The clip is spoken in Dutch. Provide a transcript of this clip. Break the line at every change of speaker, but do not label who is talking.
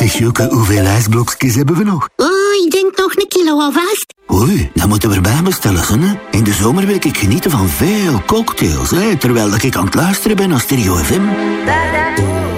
Zeg Joke, hoeveel ijsblokjes hebben we nog?
Ik denk nog een kilo of 8.
Oei, dan moeten we erbij bestellen, hè? In de zomer wil ik genieten van veel cocktails, hè? Terwijl ik aan het luisteren ben naar Stereo FM.